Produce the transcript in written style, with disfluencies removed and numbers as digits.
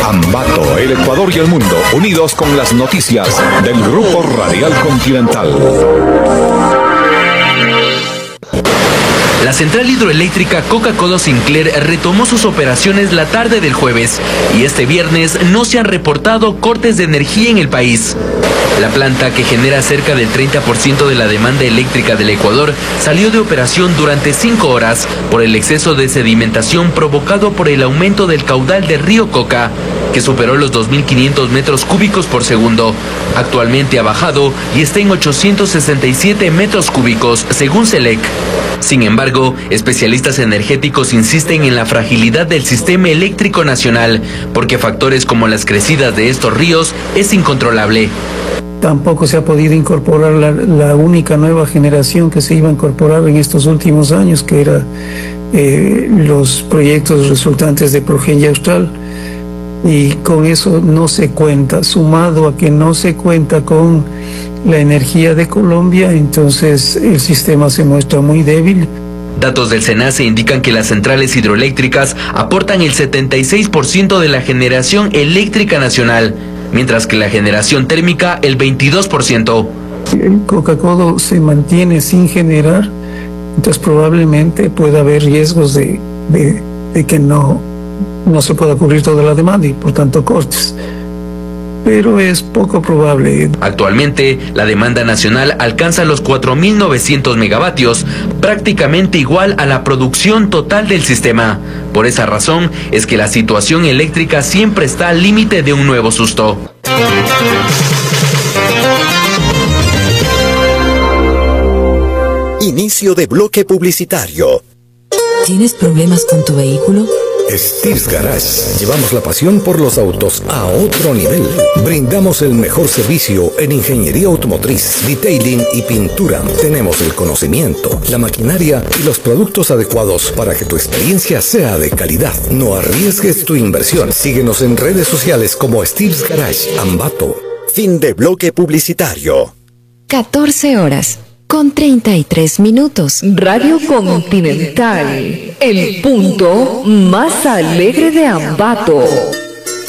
Ambato, el Ecuador y el mundo, unidos con las noticias del Grupo Radial Continental. La central hidroeléctrica Coca-Cola Sinclair retomó sus operaciones la tarde del jueves y este viernes no se han reportado cortes de energía en el país. La planta, que genera cerca del 30% de la demanda eléctrica del Ecuador, salió de operación durante 5 horas por el exceso de sedimentación provocado por el aumento del caudal del río Coca, que superó los 2.500 metros cúbicos por segundo. Actualmente ha bajado y está en 867 metros cúbicos, según SELEC. Sin embargo, especialistas energéticos insisten en la fragilidad del sistema eléctrico nacional, porque factores como las crecidas de estos ríos es incontrolable. Tampoco se ha podido incorporar la única nueva generación que se iba a incorporar en estos últimos años, que era los proyectos resultantes de Progen y Austral, y con eso no se cuenta, sumado a que no se cuenta con la energía de Colombia, entonces el sistema se muestra muy débil. Datos del SENACE indican que las centrales hidroeléctricas aportan el 76% de la generación eléctrica nacional, mientras que la generación térmica el 22%. El Coca-Cola se mantiene sin generar, entonces probablemente pueda haber riesgos de que no se pueda cubrir toda la demanda y por tanto cortes. Pero es poco probable. Actualmente, la demanda nacional alcanza los 4.900 megavatios, prácticamente igual a la producción total del sistema. Por esa razón, es que la situación eléctrica siempre está al límite de un nuevo susto. Inicio de bloque publicitario. ¿Tienes problemas con tu vehículo? Steers Garage. Llevamos la pasión por los autos a otro nivel. Brindamos el mejor servicio en ingeniería automotriz, detailing y pintura. Tenemos el conocimiento, la maquinaria y los productos adecuados para que tu experiencia sea de calidad. No arriesgues tu inversión. Síguenos en redes sociales como Steers Garage Ambato. Fin de bloque publicitario. 14 horas. Con 33 minutos. Radio Continental, el punto más alegre de Ambato.